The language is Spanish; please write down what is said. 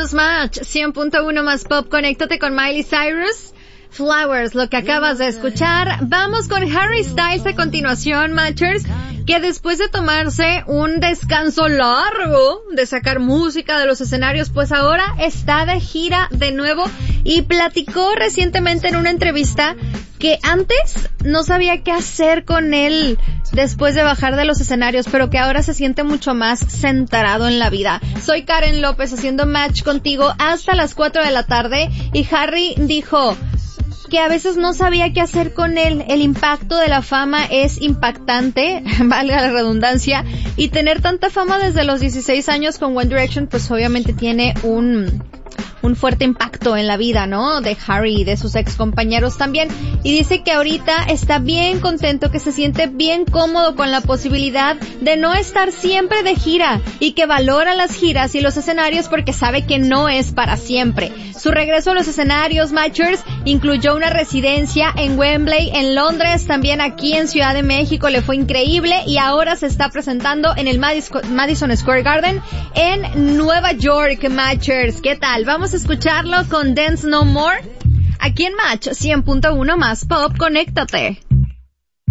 Bienvenidos, Match 100.1 más pop. Conéctate con Miley Cyrus. Flowers, lo que acabas de escuchar. Vamos con Harry Styles a continuación, Matchers, que después de tomarse un descanso largo de sacar música de los escenarios, pues ahora está de gira de nuevo y platicó recientemente en una entrevista que antes no sabía qué hacer con él después de bajar de los escenarios, pero que ahora se siente mucho más centrado en la vida. Soy Karen López haciendo Match contigo hasta las 4 de la tarde y Harry dijo que a veces no sabía qué hacer con él. El impacto de la fama es impactante, valga la redundancia, y tener tanta fama desde los 16 años con One Direction, pues obviamente tiene un fuerte impacto en la vida, ¿no? De Harry y de sus ex compañeros también. Y dice que ahorita está bien contento, que se siente bien cómodo con la posibilidad de no estar siempre de gira y que valora las giras y los escenarios porque sabe que no es para siempre. Su regreso a los escenarios, Matchers, incluyó una residencia en Wembley, en Londres, también aquí en Ciudad de México, le fue increíble y ahora se está presentando en el Madison Square Garden en Nueva York, Matchers. ¿Qué tal? Vamos a escucharlo con Dance No More aquí en Match 100.1 más pop. Conéctate.